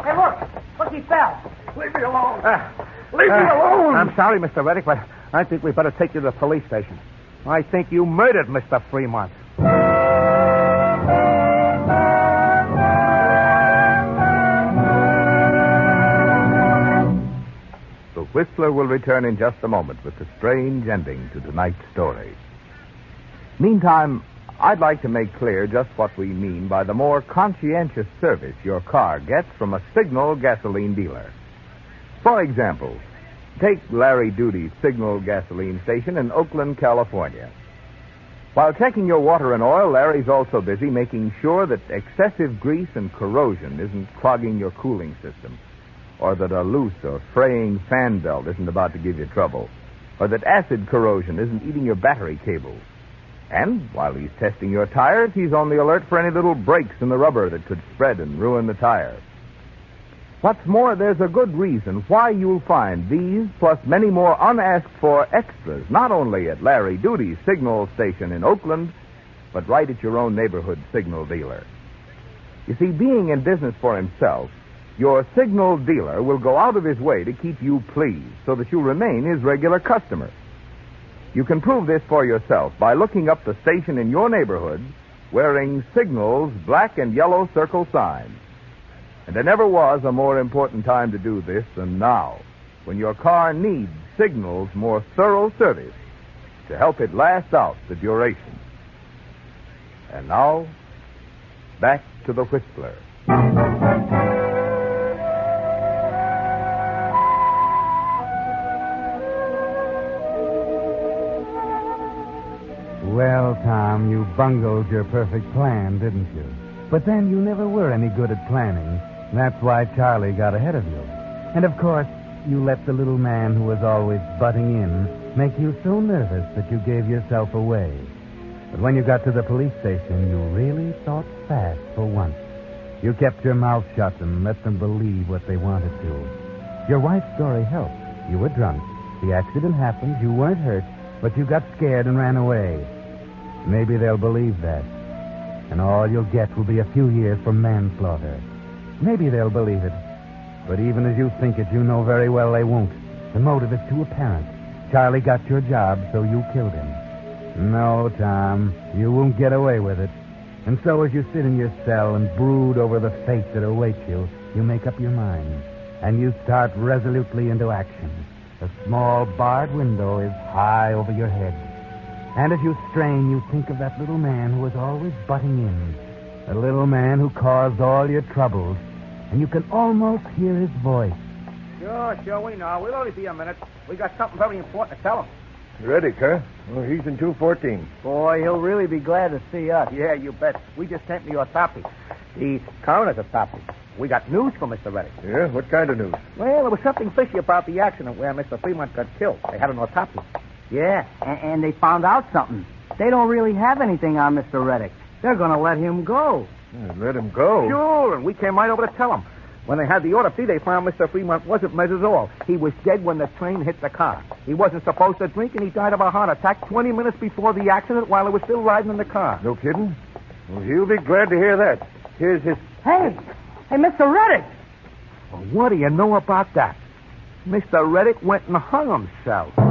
Hey, look. Look, he fell. Leave me alone. Leave me alone. I'm sorry, Mr. Reddick, but I think we better take you to the police station. I think you murdered Mr. Fremont. The Whistler will return in just a moment with the strange ending to tonight's story. Meantime, I'd like to make clear just what we mean by the more conscientious service your car gets from a Signal gasoline dealer. For example, take Larry Duty's Signal gasoline station in Oakland, California. While checking your water and oil, Larry's also busy making sure that excessive grease and corrosion isn't clogging your cooling system, or that a loose or fraying fan belt isn't about to give you trouble, or that acid corrosion isn't eating your battery cables. And while he's testing your tires, he's on the alert for any little breaks in the rubber that could spread and ruin the tire. What's more, there's a good reason why you'll find these, plus many more unasked-for extras, not only at Larry Duty's Signal station in Oakland, but right at your own neighborhood Signal dealer. You see, being in business for himself, your Signal dealer will go out of his way to keep you pleased so that you'll remain his regular customer. You can prove this for yourself by looking up the station in your neighborhood wearing Signal's black and yellow circle sign. And there never was a more important time to do this than now, when your car needs Signal's more thorough service to help it last out the duration. And now, back to the Whistler. Well, Tom, you bungled your perfect plan, didn't you? But then you never were any good at planning. That's why Charlie got ahead of you. And, of course, you let the little man who was always butting in make you so nervous that you gave yourself away. But when you got to the police station, you really thought fast for once. You kept your mouth shut and let them believe what they wanted to. Your wife's story helped. You were drunk. The accident happened. You weren't hurt, but you got scared and ran away. Maybe they'll believe that. And all you'll get will be a few years for manslaughter. Maybe they'll believe it. But even as you think it, you know very well they won't. The motive is too apparent. Charlie got your job, so you killed him. No, Tom, you won't get away with it. And so as you sit in your cell and brood over the fate that awaits you, you make up your mind. And you start resolutely into action. A small barred window is high over your head. And as you strain, you think of that little man who was always butting in. The little man who caused all your troubles. And you can almost hear his voice. Sure, we know. We'll only be a minute. We got something very important to tell him. Reddick, huh? Well, he's in 214. Boy, he'll really be glad to see us. Yeah, you bet. We just came to your topic. The coroner's a topic. We got news for Mr. Reddick. Yeah? What kind of news? Well, there was something fishy about the accident where Mr. Fremont got killed. They had an autopsy. Yeah, and they found out something. They don't really have anything on Mr. Reddick. They're going to let him go. Let him go? Sure, and we came right over to tell him. When they had the autopsy, they found Mr. Fremont wasn't murdered at all. He was dead when the train hit the car. He wasn't supposed to drink, and he died of a heart attack 20 minutes before the accident while he was still riding in the car. No kidding? Well, he'll be glad to hear that. Here's his... Hey, Mr. Reddick! Well, what do you know about that? Mr. Reddick went and hung himself.